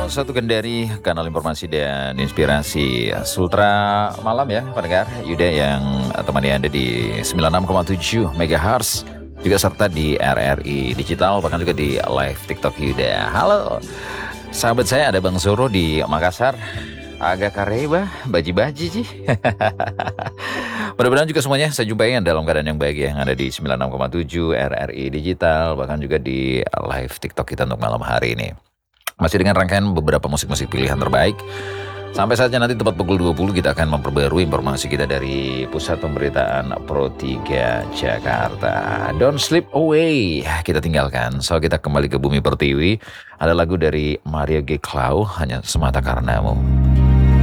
satukan dari kanal informasi dan inspirasi Sultra Malam ya pendengar Yuda yang temani Anda di 96,7 MHz juga serta di RRI Digital bahkan juga di live TikTok Yuda. Halo sahabat saya, ada Bang Zoro di Makassar. Agak kareba, baji-baji sih. Mudah-mudahan juga semuanya saya jumpai dalam keadaan yang baik ya, yang ada di 96,7 RRI Digital bahkan juga di live TikTok kita untuk malam hari ini. Masih dengan rangkaian beberapa musik-musik pilihan terbaik. Sampai saja nanti tepat pukul 20 kita akan memperbarui informasi kita dari Pusat Pemberitaan Pro 3 Jakarta. Don't sleep away, kita tinggalkan. So kita kembali ke Bumi Pertiwi. Ada lagu dari Mario G. Clow, Hanya Semata Karenamu.